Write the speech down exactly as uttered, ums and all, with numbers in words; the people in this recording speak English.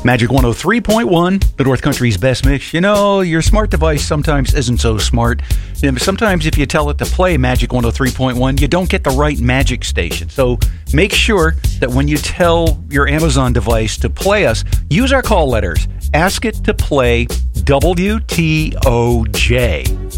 Magic one oh three point one, the North Country's best mix. You know, your smart device sometimes isn't so smart. Sometimes if you tell it to play Magic one oh three point one, you don't get the right Magic station. So make sure that when you tell your Amazon device to play us, use our call letters. Ask it to play W T O J.